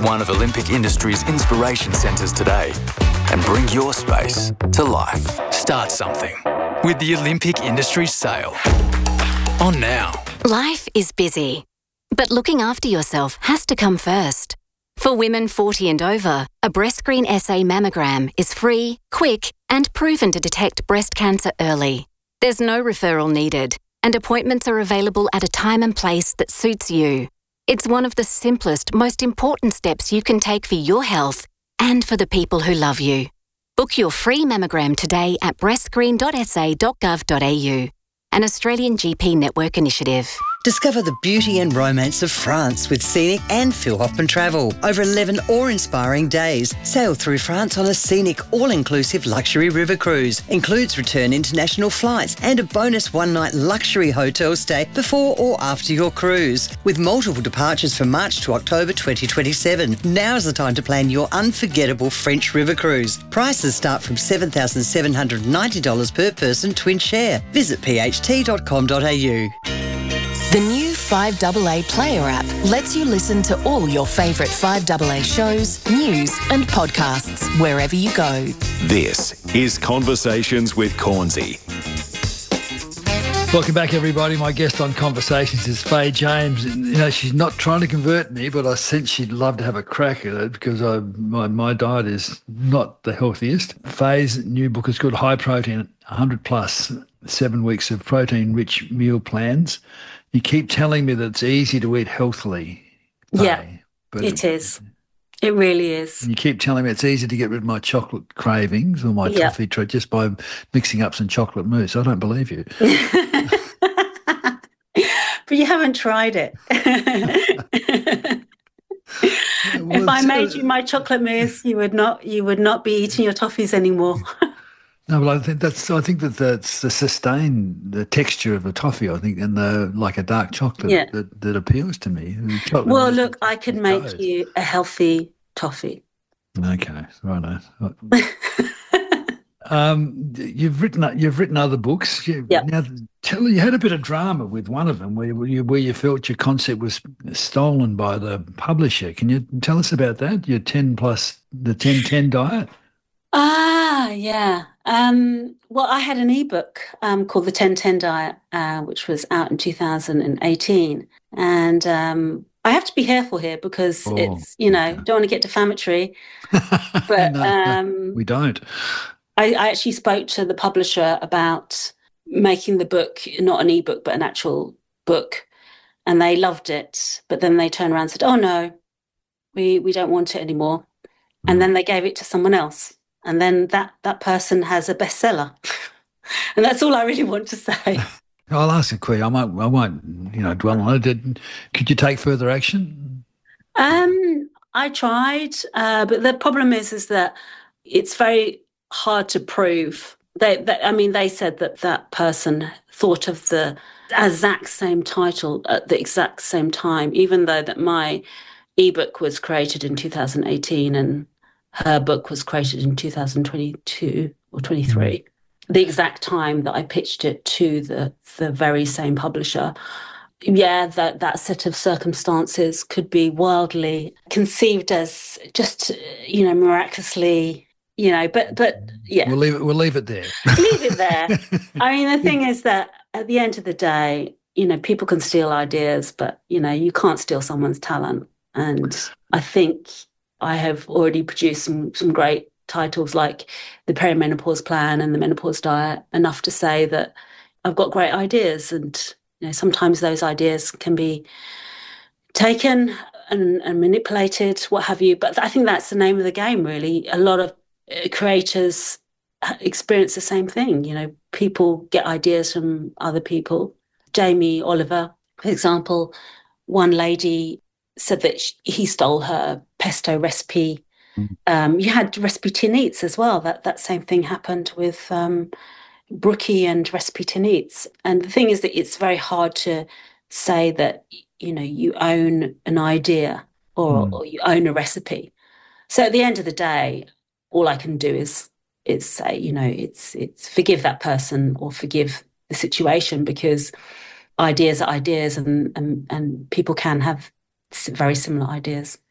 one of Olympic Industries' inspiration centres today and bring your space to life. Start something with the Olympic Industries sale. On now. Life is busy, but looking after yourself has to come first. For women 40 and over, a BreastScreen SA mammogram is free, quick, and proven to detect breast cancer early. There's no referral needed, and appointments are available at a time and place that suits you. It's one of the simplest, most important steps you can take for your health and for the people who love you. Book your free mammogram today at breastscreen.sa.gov.au, an Australian GP network initiative. Discover the beauty and romance of France with Scenic and Phil Hoffman Travel. Over 11 awe-inspiring days. Sail through France on a scenic, all-inclusive luxury river cruise. Includes return international flights and a bonus one-night luxury hotel stay before or after your cruise. With multiple departures from March to October 2027. Now's the time to plan your unforgettable French river cruise. Prices start from $7,790 per person twin share. Visit pht.com.au. The new 5AA Player app lets you listen to all your favourite 5AA shows, news and podcasts wherever you go. This is Conversations with Cornsey. Welcome back, everybody. My guest on Conversations is Faye James. You know, she's not trying to convert me, but I sense she'd love to have a crack at it because my diet is not the healthiest. Faye's new book is called High Protein, 100 plus, 7 weeks of protein-rich meal plans. You keep telling me that it's easy to eat healthily. Yeah, but it is. It really is. And you keep telling me it's easy to get rid of my chocolate cravings or my toffee treat just by mixing up some chocolate mousse. I don't believe you. But you haven't tried it. If I made you my chocolate mousse, you would not be eating your toffees anymore. No, but I think that's the the texture of the toffee, I think, and like a dark chocolate that appeals to me. Well, look, I could make you a healthy toffee. Okay, righto. You've written other books. Now, you had a bit of drama with one of them where you felt your concept was stolen by the publisher. Can you tell us about that? Your 10-10 diet. Yeah. Well, I had an ebook called The 10-10 Diet, which was out in 2018. And I have to be careful here because it's, don't want to get defamatory. But no, we don't. I actually spoke to the publisher about making the book, not an ebook, but an actual book. And they loved it. But then they turned around and said, oh, no, we don't want it anymore. And then they gave it to someone else. And then that person has a bestseller. And that's all I really want to say. I'll ask a question. I won't dwell on it. Could you take further action? I tried, but the problem is that it's very hard to prove. They said that person thought of the exact same title at the exact same time, even though that my ebook was created in 2018 and her book was created in 2022 or 23, the exact time that I pitched it to the very same publisher. Yeah, that set of circumstances could be wildly conceived as just, miraculously, but yeah. We'll leave it there. Leave it there. I mean, the thing is that at the end of the day, people can steal ideas, but, you can't steal someone's talent. And I think I have already produced some great titles like The Perimenopause Plan and The Menopause Diet, enough to say that I've got great ideas. And sometimes those ideas can be taken and manipulated, what have you. But I think that's the name of the game, really. A lot of creators experience the same thing. People get ideas from other people. Jamie Oliver, for example, one lady said that he stole her pesto recipe. You had Recipe Tin Eats as well. That same thing happened with Brookie and Recipe Tin Eats. And the thing is that it's very hard to say that, you own an idea or you own a recipe. So at the end of the day, all I can do is say, it's forgive that person or forgive the situation, because ideas are ideas and people can have very similar ideas.